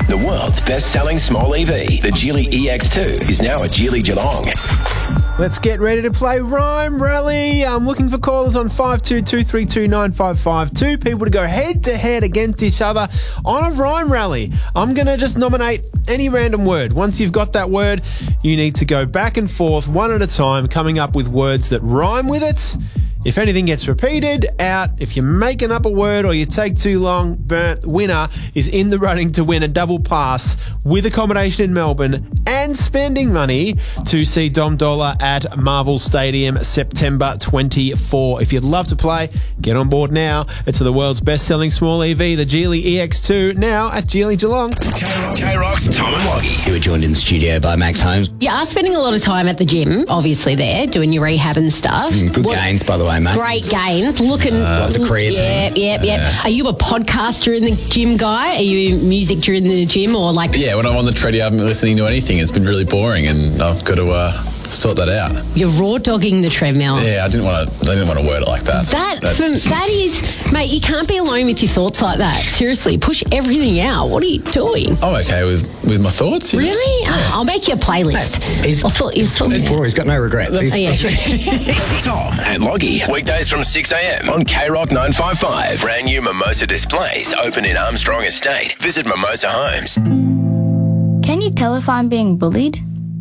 The world's best-selling small EV, the Geely EX2, is now at Geely Geelong. Let's get ready to play Rhyme Rally. I'm looking for callers on 5223295552. People to go head-to-head against each other on a Rhyme Rally. I'm going to just nominate any random word. Once you've got that word, you need to go back and forth one at a time, coming up with words that rhyme with it. If anything gets repeated, out. If you're making up a word or you take too long, burnt. Winner is in the running to win a double pass with accommodation in Melbourne and spending money to see Dom Dolla at Marvel Stadium September 24. If you'd love to play, get on board now. It's the world's best-selling small EV, the Geely EX2, now at Geely Geelong. K-Rock's Tom and Loggy. You were joined in the studio by Max Holmes. You are spending a lot of time at the gym, obviously there, doing your rehab and stuff. Good gains, by the way, mate. Great gains. Looking... lots of creatine. Yeah. Are you a podcaster in the gym guy? Are you music during the gym or like... Yeah, when I'm on the treadmill, I haven't been listening to anything. It's been really boring and I've got to sort that out. You're raw dogging the treadmill. Yeah, I didn't want to word it like that. That is... Mate, you can't be alone with your thoughts like that. Seriously, push everything out. What are you doing? I'm okay with my thoughts. Really? Yeah. I'll make you a playlist. He's got no regrets. Tom and Loggy. Weekdays from 6 a.m. on K-Rock 955. Brand new Mimosa displays open in Armstrong Estate. Visit Mimosa Homes. Can you tell if I'm being bullied?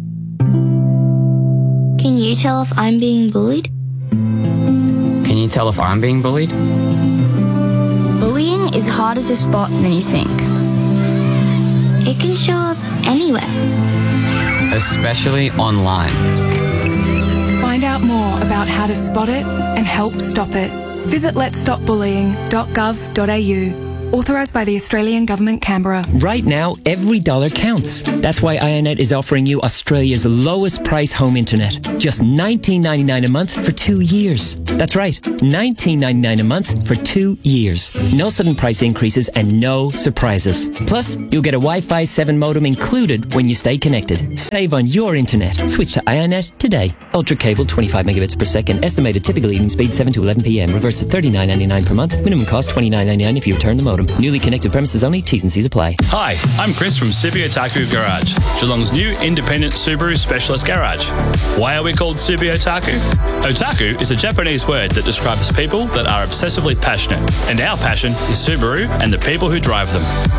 Can you tell if I'm being bullied? Can you tell if I'm being bullied? Bullying is harder to spot than you think. It can show up anywhere. Especially online. Find out more about how to spot it and help stop it. Visit letsstopbullying.gov.au. Authorised by the Australian Government, Canberra. Right now, every dollar counts. That's why IONET is offering you Australia's lowest price home internet. Just $19.99 a month for 2 years. That's right, $19.99 a month for 2 years. No sudden price increases and no surprises. Plus, you'll get a Wi-Fi 7 modem included when you stay connected. Save on your internet. Switch to IONET today. Ultra cable, 25 megabits per second. Estimated typical evening speed, 7 to 11 p.m. Reverse to $39.99 per month. Minimum cost, $29.99 if you return the modem. Newly connected premises only. T's and C's apply. Hi, I'm Chris from Subi Otaku Garage, Geelong's new independent Subaru specialist garage. Why are we called Subi Otaku? Otaku is a Japanese word that describes people that are obsessively passionate, and our passion is Subaru and the people who drive them.